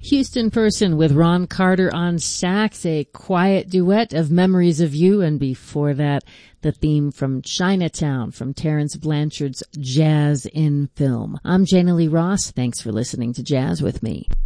Houston Person with Ron Carter on sax, a quiet duet of Memories of You, and before that, the theme from Chinatown from Terence Blanchard's Jazz in Film. I'm Jana Lee Ross. Thanks for listening to Jazz with Me.